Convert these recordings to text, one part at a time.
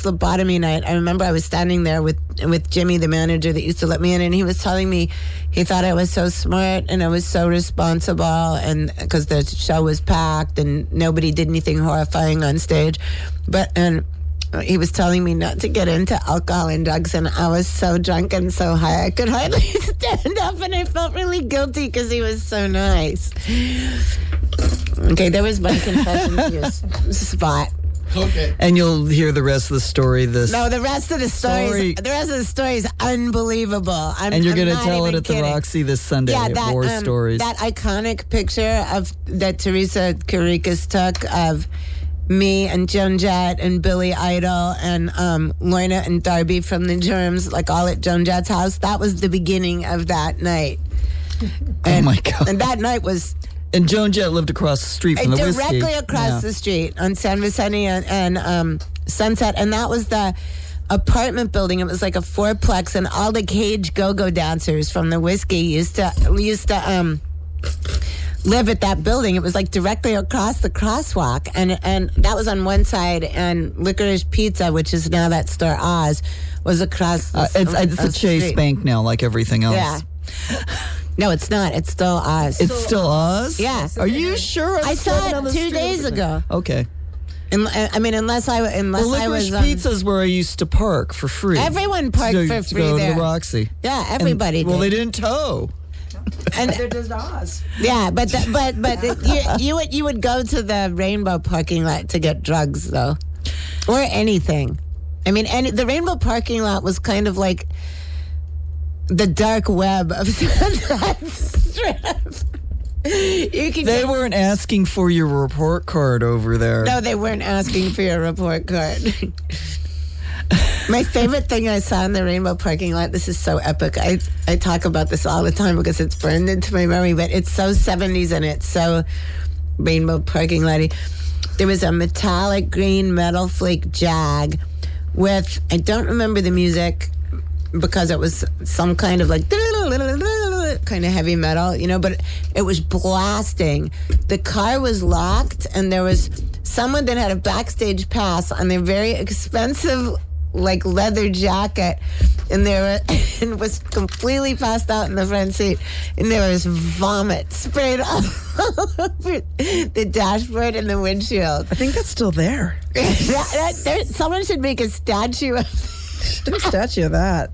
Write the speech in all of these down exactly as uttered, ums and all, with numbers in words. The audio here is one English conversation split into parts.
lobotomy night, I remember I was standing there with with Jimmy, the manager that used to let me in, and he was telling me he thought I was so smart and I was so responsible, and because the show was packed and nobody did anything horrifying on stage, but and. He was telling me not to get into alcohol and drugs, and I was so drunk and so high I could hardly stand up, and I felt really guilty because he was so nice. Okay, there was my confession to you, Spot. Okay. And you'll hear the rest of the story. This No, the rest of the story, Story- the rest of the story is unbelievable. I'm, and you're I'm going to not tell it even at the kidding. Roxy this Sunday. Yeah, at that War um, Stories. that iconic picture of that Teresa Karikas took of me and Joan Jett and Billy Idol and um, Lorna and Darby from the Germs, like all at Joan Jett's house. That was the beginning of that night. And, oh my God! And that night was And Joan Jett lived across the street from the directly whiskey. across Yeah. the street on San Vicente and, and um, Sunset, and that was the apartment building. It was like a fourplex, and all the Cage go-go dancers from the whiskey used to used to um, live at that building. It was like directly across the crosswalk, and and that was on one side, and Licorice Pizza, which is now that store Oz, was across. The, Uh, it's it's across a the Chase street. Bank now, like everything else. Yeah. No, it's not. It's still Oz. It's still Oz? Yeah. Are you sure? I saw standing on it the two street days every time? ago. Okay. Un- I mean, unless I unless Well, I Licorice was um, Pizza is where I used to park for free. Everyone parked to, for to free go there. to the Roxy. Yeah, And- everybody Well, they did. didn't tow. And They're just Oz. yeah, but the, but but the, you, you would you would go to the Rainbow parking lot to get drugs though, or anything. I mean, any the Rainbow parking lot was kind of like the dark web of that strip. You could They get- weren't asking for your report card over there. No, they weren't asking for your report card. My favorite thing I saw in the Rainbow parking lot, this is so epic. I, I talk about this all the time because it's burned into my memory, but it's so seventies and it's so Rainbow parking lot-y. There was a metallic green metal flake Jag with, I don't remember the music because it was some kind of like kind of heavy metal, you know, but it was blasting. The car was locked and there was someone that had a backstage pass on their very expensive like leather jacket, and there were, and was completely passed out in the front seat, and there was vomit sprayed all over the dashboard and the windshield. I think that's still there. that, that, there, someone should make a statue of Do a statue of that.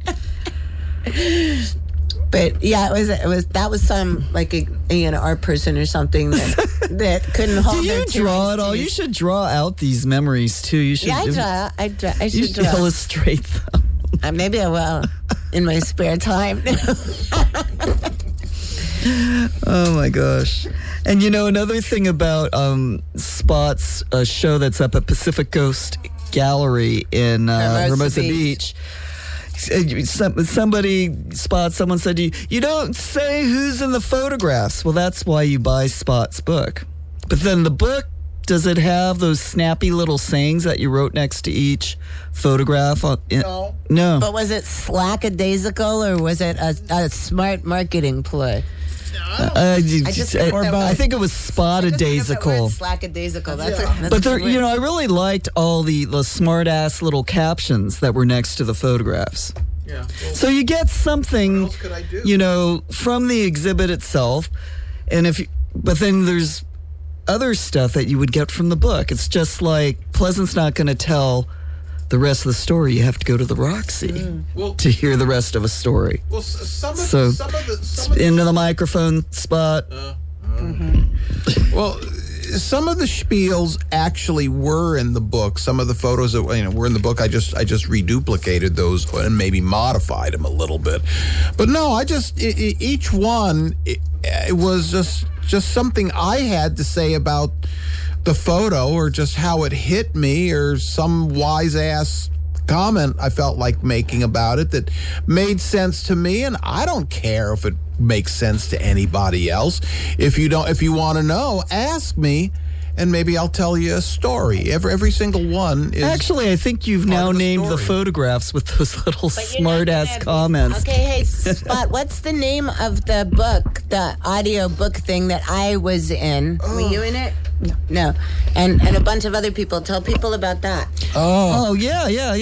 But yeah, it was it was that was some like a, you know, art person or something that, that couldn't hold. Do their you draw tears it all? to- You should draw out these memories too. You should. Yeah, I draw. I draw. I You should should draw. illustrate them. Uh, maybe I will in my spare time. Oh my gosh! And you know another thing about um, Spot's uh, show that's up at Pacific Coast Gallery in uh, Hermosa Hermosa Beach. Beach. Some, somebody Spot. Someone said to you, "You don't say who's in the photographs." Well, that's why you buy Spot's book. But then the book, does it have those snappy little sayings that you wrote next to each photograph? On, in, No. no. But was it slackadaisical or was it a, a smart marketing ploy? Uh, you- I just I, think that I word- think it was Spotadaisical. spotadaisical. Slackadaisical. That's a, that's But a there, good you word. know, I really liked all the, the smart ass little captions that were next to the photographs. Yeah. Well, So you get something, what else could I do? you know, from the exhibit itself, and if, you, but then there's other stuff that you would get from the book. It's just like Pleasant's not going to tell the rest of the story. You have to go to the Roxy well, to hear the rest of a story. well, s- some of So, some of the some of the, Into the microphone Spot. uh, well, some of the spiels actually were in the book. Some of the photos that you know were in the book. I just I just reduplicated those and maybe modified them a little bit. But no, I just I I each one it, it was just just something I had to say about the photo, or just how it hit me, or some wise ass comment I felt like making about it that made sense to me, and I don't care if it makes sense to anybody else. If you don't, if you want to know, ask me, and maybe I'll tell you a story. Every every single one is Actually, I think you've part now of the named the story. photographs with those little But you're not smart ass gonna- comments. Okay, hey, Spot, what's the name of the book, the audio book thing that I was in? Were you in it? No. And and a bunch of other people. Tell people about that. oh. Oh, yeah, yeah,